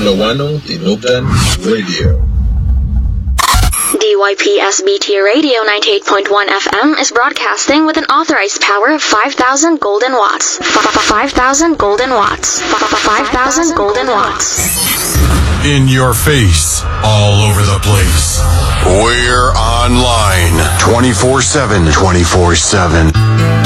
Lawano Tinubdan Radio. DYPSBT Radio 98.1 FM is broadcasting with an authorized power of 5,000 golden watts. 5,000 golden watts. 5,000 golden watts. In your face, all over the place. We're online 24/7. 24/7.